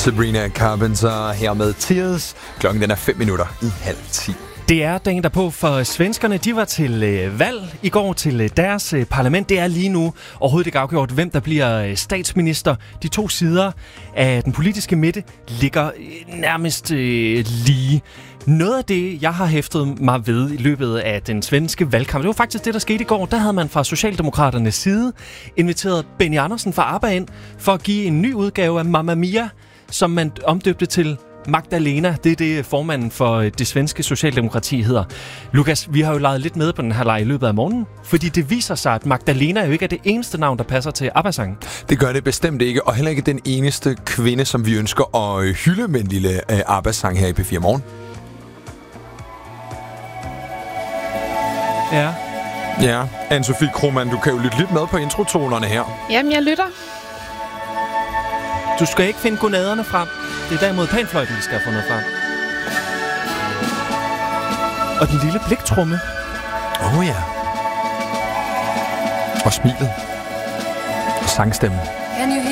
Sabrina Carpenter her med Tears. Klokken den er 9:05. Det er dagen derpå for svenskerne. De var til valg i går til deres parlament. Det er lige nu overhovedet ikke afgjort, hvem der bliver statsminister. De to sider af den politiske midte ligger nærmest lige. Noget af det, jeg har hæftet mig ved i løbet af den svenske valgkamp, det var faktisk det, der skete i går. Der havde man fra Socialdemokraternes side inviteret Benny Andersson fra ABBA ind for at give en ny udgave af Mamma Mia, som man omdøbte til Magdalena. Det er det, formanden for det svenske socialdemokrati hedder. Lukas, vi har jo leget lidt med på den her leg i løbet af morgenen, fordi det viser sig, at Magdalena jo ikke er det eneste navn, der passer til ABBA-sangen. Det gør det bestemt ikke, og heller ikke den eneste kvinde, som vi ønsker at hylde med en lille ABBA-sang her i P4 Morgen. Ja. Ja, Anne-Sophie Krohmann, du kan jo lytte lidt med på introtonerne her. Jamen, jeg lytter. Du skal ikke finde godnaderne frem. Det er derimod panfløjten, vi skal have fundet frem. Og den lille bliktrumme. Ja. Og smilet. Og sangstemmen.